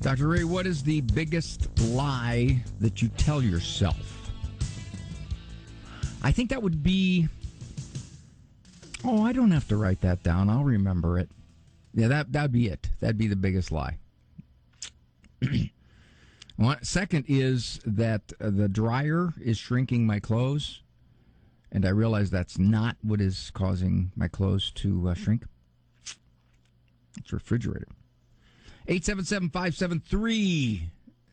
Dr. Ray, what is the biggest lie that you tell yourself? I think that would be... Oh, I don't have to write that down. I'll remember it. Yeah, that'd be it. That'd be the biggest lie. Second is that the dryer is shrinking my clothes, and I realize that's not what is causing my clothes to shrink. It's refrigerator. 877-573-7825.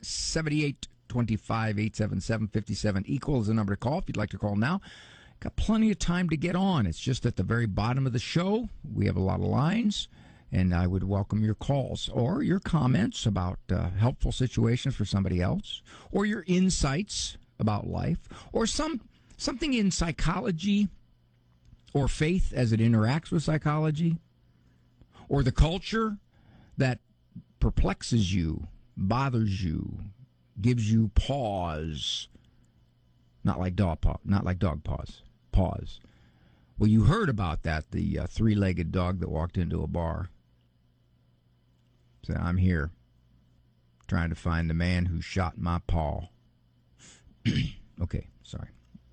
877-57 equals the number to call if you'd like to call now. Got plenty of time to get on. It's just at the very bottom of the show. We have a lot of lines, and I would welcome your calls or your comments about helpful situations for somebody else, or your insights about life, or something in psychology or faith as it interacts with psychology, or the culture that perplexes you, bothers you, gives you pause. Not like dog paws. Pause. Well, you heard about that, the three-legged dog that walked into a bar. Said, I'm here, trying to find the man who shot my paw. Okay, sorry.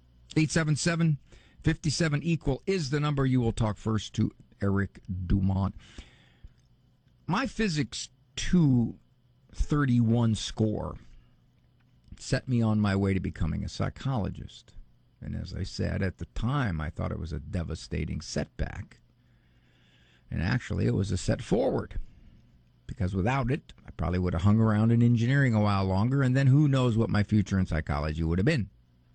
877-57 equal is the number. You will talk first to Eric Dumont. My Physics 231 score set me on my way to becoming a psychologist. And as I said, at the time, I thought it was a devastating setback. And actually, it was a set forward. Because without it, I probably would have hung around in engineering a while longer, and then who knows what my future in psychology would have been.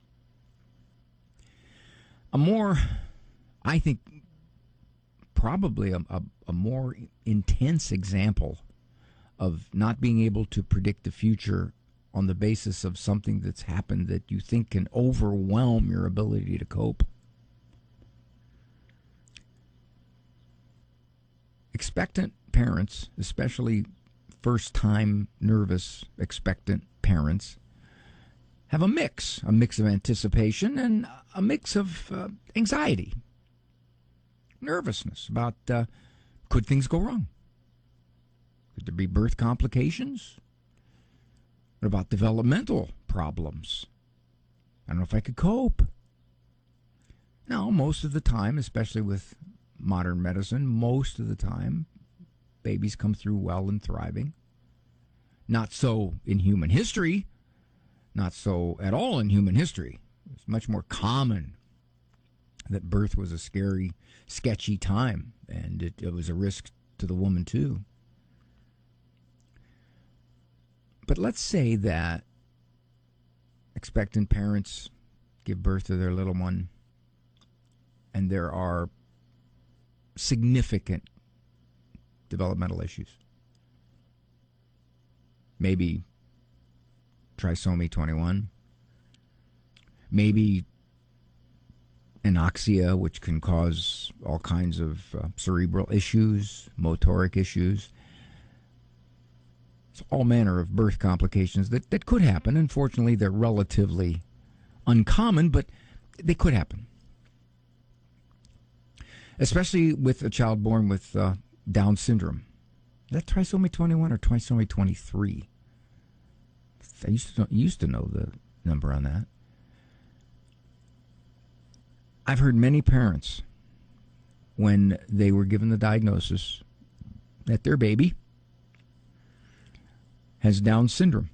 I think, probably a more intense example of not being able to predict the future on the basis of something that's happened that you think can overwhelm your ability to cope. Expectant parents, especially first-time nervous expectant parents, have a mix of anticipation and a mix of anxiety, nervousness about could things go wrong? Could there be birth complications? What about developmental problems? I don't know if I could cope. No, most of the time, especially with modern medicine, most of the time, babies come through well and thriving. Not so in human history. Not so at all in human history. It's much more common that birth was a scary, sketchy time, and it was a risk to the woman, too. But let's say that expectant parents give birth to their little one, and there are significant developmental issues. Maybe trisomy 21. Maybe anoxia, which can cause all kinds of cerebral issues, motoric issues. It's all manner of birth complications that could happen. Unfortunately, they're relatively uncommon, but they could happen. Especially with a child born with Down syndrome. Is that trisomy 21 or trisomy 23? I used to know the number on that. I've heard many parents, when they were given the diagnosis that their baby has Down syndrome,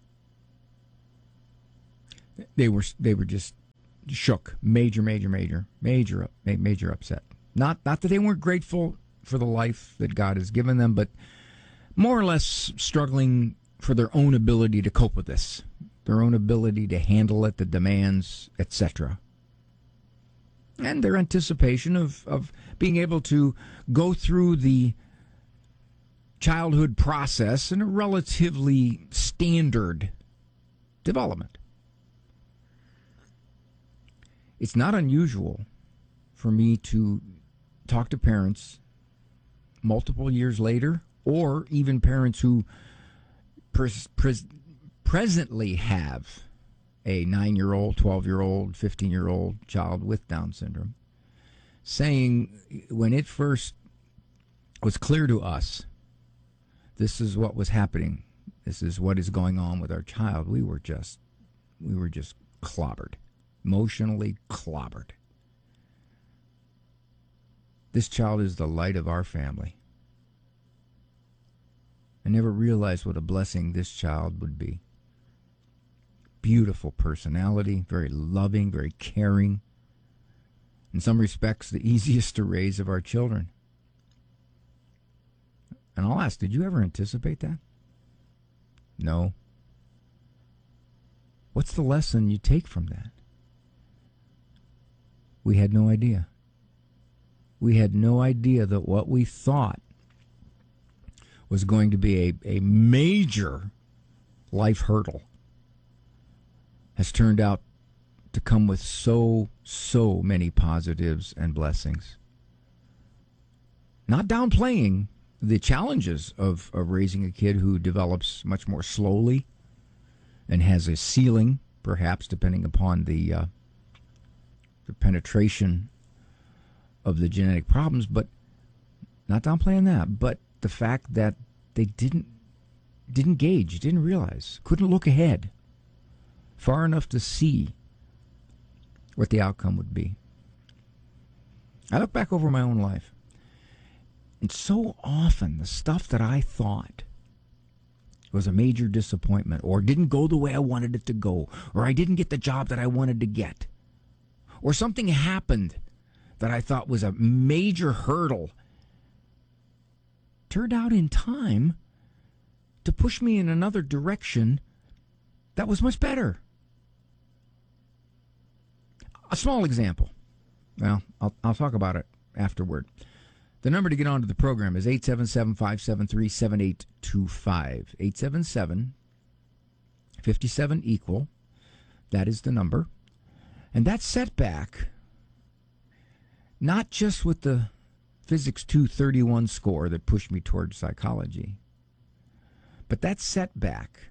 they were just shook, major upset. Not that they weren't grateful for the life that God has given them, but more or less struggling for their own ability to cope with this, their own ability to handle it, the demands, etc. And their anticipation of being able to go through the childhood process in a relatively standard development. It's not unusual for me to talk to parents multiple years later, or even parents who presently have a 9-year-old, 12-year-old, 15-year-old child with Down syndrome, saying when it first was clear to us this is what was happening this is what is going on with our child, we were just clobbered, emotionally clobbered. This child is the light of our family. I never realized what a blessing this child would be. Beautiful personality, very loving, very caring. In some respects, the easiest to raise of our children. And I'll ask, did you ever anticipate that? No. What's the lesson you take from that? We had no idea. We had no idea that what we thought was going to be a major life hurdle has turned out to come with so many positives and blessings. Not downplaying the challenges of raising a kid who develops much more slowly and has a ceiling, perhaps, depending upon the penetration of the genetic problems, but not downplaying that. But the fact that they didn't gauge, didn't realize, couldn't look ahead far enough to see what the outcome would be. I look back over my own life, and so often the stuff that I thought was a major disappointment, or didn't go the way I wanted it to go, or I didn't get the job that I wanted to get, or something happened that I thought was a major hurdle, turned out in time to push me in another direction that was much better. A small example. Well, I'll talk about it afterward. The number to get onto the program is 877-573-7825. 877-57-EQUAL. That is the number. And that setback, not just with the Physics 231 score that pushed me towards psychology, but that setback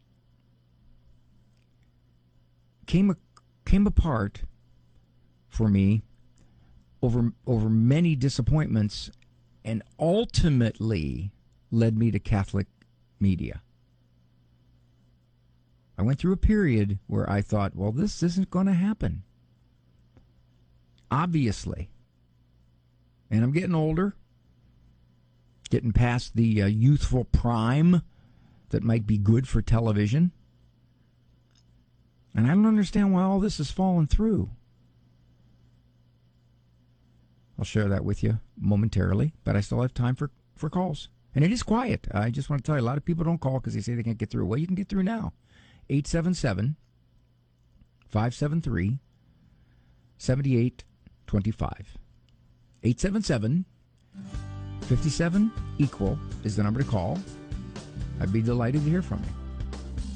came apart for me over many disappointments, and ultimately led me to Catholic media. I went through a period where I thought, well, this isn't going to happen. Obviously. And I'm getting older, getting past the youthful prime that might be good for television. And I don't understand why all this has fallen through. I'll share that with you momentarily, but I still have time for calls. And it is quiet. I just want to tell you, a lot of people don't call because they say they can't get through. Well, you can get through now. 877-573-7825. 877-57-EQUAL is the number to call. I'd be delighted to hear from you.